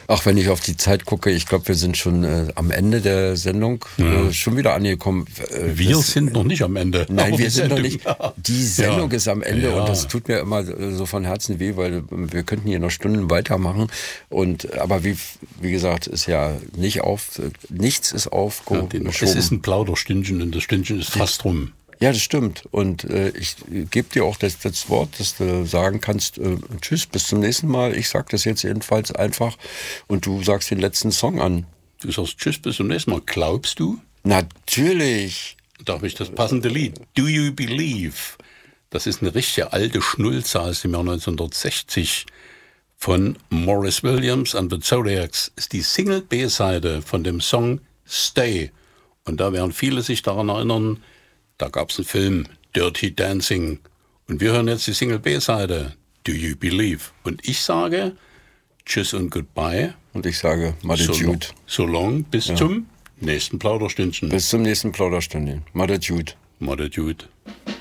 Ach, wenn ich auf die Zeit gucke, ich glaube, wir sind schon am Ende der Sendung schon wieder angekommen. Wir sind noch nicht am Ende. Nein, wir sind noch nicht. Die Sendung ist am Ende Ja. und das tut mir immer so von Herzen weh, weil wir könnten hier noch Stunden weitermachen. Aber wie gesagt, ist ja nichts ist aufgeschoben. Es ist ein Plauderstündchen und das Stündchen ist fast rum. Ja, das stimmt. Und ich gebe dir auch das Wort, dass du sagen kannst, tschüss, bis zum nächsten Mal. Ich sag das jetzt jedenfalls einfach und du sagst den letzten Song an. Du sagst tschüss, bis zum nächsten Mal. Glaubst du? Natürlich. Da habe ich das passende Lied. Do You Believe? Das ist eine richtige alte Schnulze aus dem Jahr 1960 von Maurice Williams and the Zodiacs. Ist die Single B-Seite von dem Song Stay. Und da werden viele sich daran erinnern, da gab es einen Film, Dirty Dancing. Und wir hören jetzt die Single B-Seite, Do You Believe? Und ich sage Tschüss und Goodbye. Und ich sage Madejude. So long, bis zum nächsten Plauderstündchen. Bis zum nächsten Plauderstündchen. Madejude. Madejude.